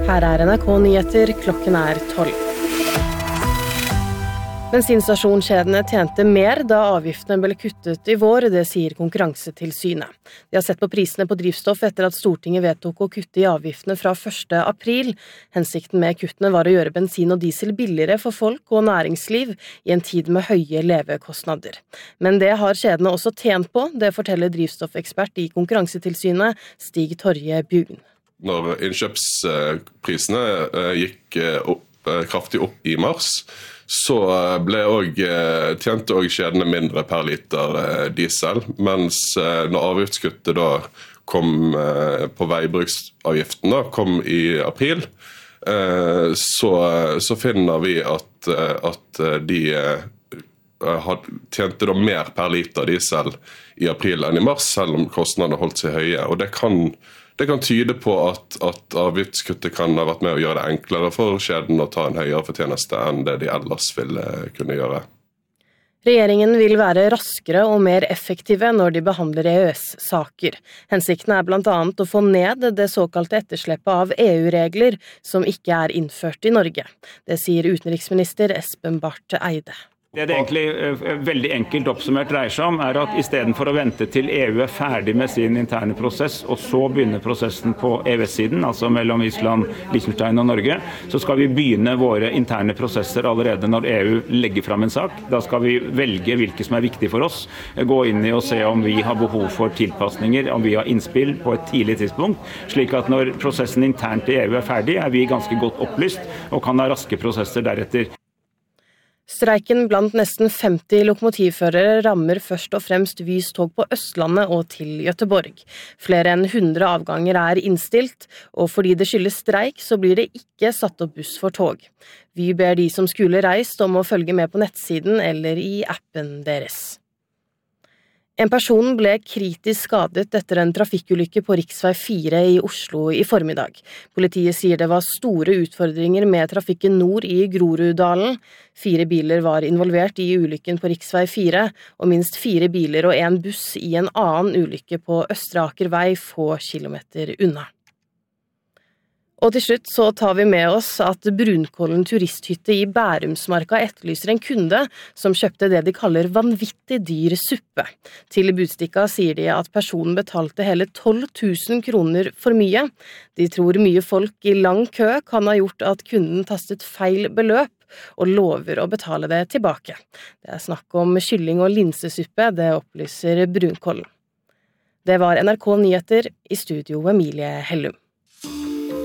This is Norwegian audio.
Her NRK Nyheter, klokken 12. Bensinstasjonskjedene tjente mer da avgiftene ble kuttet i vår, det sier Konkurransetilsynet. De har sett på prisene på drivstoff etter at Stortinget vedtok å kutte i avgiftene fra 1. april. Hensikten med kuttene var å gjøre bensin og diesel billigere for folk og næringsliv i en tid med høye levekostnader. Men det har kjedene også tjent på, det forteller drivstoffekspert i Konkurransetilsynet, Stig Torje Bjugn. Når innkjøpsprisene gikk kraftig opp i mars, så tjente kjedene mindre per liter diesel, mens når avgiftskuttet da kom på veibruksavgiften kom i april, så finner vi at de tjente da mer per liter diesel i april enn i mars, selv om kostnadene holdt seg høye. Og det kan tyde på at avgiftskuttet kan ha vært med å gjøre det enklere for kjeden å ta en høyere fortjeneste enn det de ellers ville kunne gjøre. Regjeringen vil være raskere og mer effektive når de behandler EØS-saker. Hensikten blant annet å få ned det såkalte etterslepet av EU-regler som ikke innført i Norge. Det sier utenriksminister Espen Barth Eide. Det egentlig veldig enkelt oppsummert dreier seg om, at i stedet for å vente til EU ferdig med sin interne prosess, og så begynne prosessen på EØS-siden, altså mellom Island, Liechtenstein og Norge, så skal vi begynne våre interne prosesser allerede når EU legger fram en sak. Da skal vi velge hvilke som viktig for oss, gå inn i og se om vi har behov for tilpasninger, om vi har innspill på et tidlig tidspunkt, slik at når prosessen internt i EU ferdig, vi ganske godt opplyst og kan ha raske prosesser deretter. Streiken blant nesten 50 lokomotivførere rammer først og fremst Vys tog på Østlandet og til Göteborg. Flere enn 100 avganger innstilt, og fordi det skyldes streik, så blir det ikke satt opp buss for tog. Vy ber de som skulle reist om å følge med på nettsiden eller i appen deres. En person ble kritisk skadet etter en trafikkulykke på riksvei 4 i Oslo i formiddag. Politiet sier det var store utfordringer med trafikken nord i Groruddalen. 4 biler var involvert i ulykken på riksvei 4, og minst 4 biler og en buss i en annen ulykke på Østre Aker vei få kilometer unna. Og til slutt så tar vi med oss at Brunkollen turisthytte i Bærumsmarka etterlyser en kunde som kjøpte det de kaller vanvittig dyr suppe. Til budstikka sier de at personen betalte hele 12 000 kroner for mye. De tror mye folk i lang kø kan ha gjort at kunden tastet feil beløp, og lover å betale det tilbake. Det snakk om kylling- og linsesuppe, det opplyser Brunkollen. Det var NRK Nyheter, i studio Emilie Hellum.